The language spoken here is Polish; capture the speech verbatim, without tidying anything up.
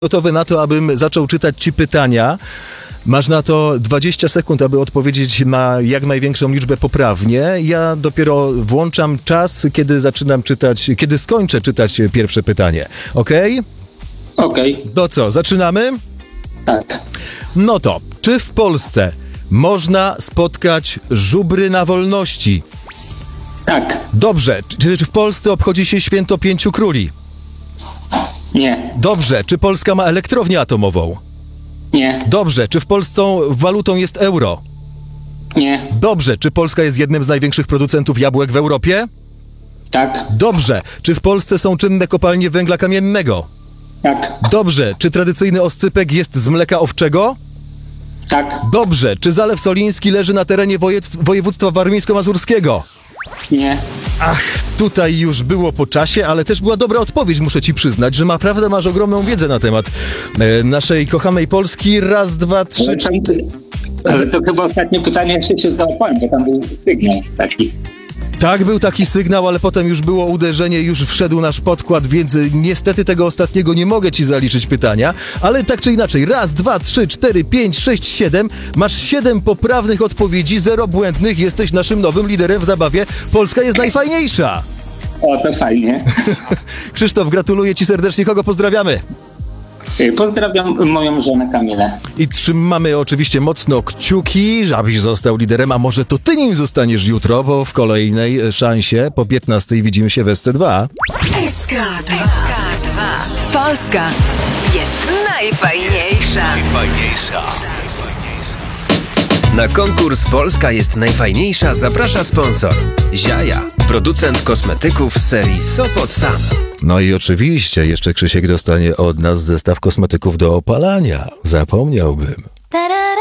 Gotowy na to, abym zaczął czytać ci pytania. Masz na to dwadzieścia sekund, aby odpowiedzieć na jak największą liczbę poprawnie. Ja dopiero włączam czas, kiedy zaczynam czytać, kiedy skończę czytać pierwsze pytanie. Okej? Okej, To co, zaczynamy? tak. No to, czy w Polsce można spotkać żubry na wolności? Tak. Dobrze. Czy, czy w Polsce obchodzi się święto Pięciu Króli? Nie. Dobrze. Czy Polska ma elektrownię atomową? Nie. Dobrze. Czy w Polsce walutą jest euro? Nie. Dobrze. Czy Polska jest jednym z największych producentów jabłek w Europie? Tak. Dobrze. Czy w Polsce są czynne kopalnie węgla kamiennego? Tak. Dobrze. Czy tradycyjny oscypek jest z mleka owczego? Tak. Dobrze. Czy Zalew Soliński leży na terenie województw- województwa warmińsko-mazurskiego? Nie. Ach, tutaj już było po czasie, ale też była dobra odpowiedź, muszę ci przyznać, że naprawdę masz ogromną wiedzę na temat e, naszej kochanej Polski. Raz, dwa, trzy, Ale, tam, cztery. ale to chyba ostatnie pytanie, jeszcze się załapałem, bo tam był sygnał taki. Tak, był taki sygnał, ale potem już było uderzenie, już wszedł nasz podkład, więc niestety tego ostatniego nie mogę ci zaliczyć pytania, ale tak czy inaczej, raz, dwa, trzy, cztery, pięć, sześć, siedem, masz siedem poprawnych odpowiedzi, zero błędnych, jesteś naszym nowym liderem w zabawie. Polska jest najfajniejsza. O, to fajnie. Krzysztof, gratuluję ci serdecznie, kogo pozdrawiamy? Pozdrawiam moją żonę Kamilę. I trzymamy oczywiście mocno kciuki, żebyś został liderem, a może to ty nim zostaniesz jutro, bo w kolejnej szansie po piętnastej widzimy się w S C dwa. S K dwa. Polska jest najfajniejsza. Na konkurs Polska jest najfajniejsza zaprasza sponsor Ziaja, producent kosmetyków z serii Sopot Sam. No i oczywiście jeszcze Krzysiek dostanie od nas zestaw kosmetyków do opalania. Zapomniałbym.